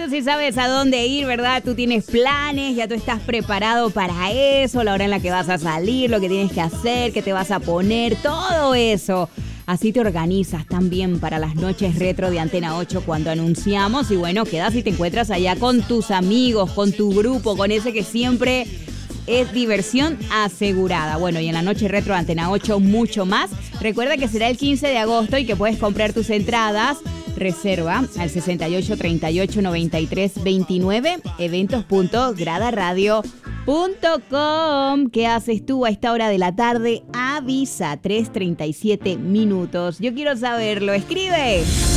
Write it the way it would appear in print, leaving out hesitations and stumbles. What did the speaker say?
si sabes a dónde ir, ¿verdad? Tú tienes planes, ya tú estás preparado para eso, la hora en la que vas a salir, lo que tienes que hacer, qué te vas a poner, todo eso. Así te organizas también para las noches retro de Antena 8 cuando anunciamos. Y bueno, quedas y te encuentras allá con tus amigos, con tu grupo, con ese que siempre es diversión asegurada. Bueno, y en la noche retro de Antena 8 mucho más. Recuerda que será el 15 de agosto y que puedes comprar tus entradas. Reserva al 68 38 93 29 eventos.gradaradio.com. ¿Qué haces tú a esta hora de la tarde? Avisa, 3:37 minutos. Yo quiero saberlo. Escribe.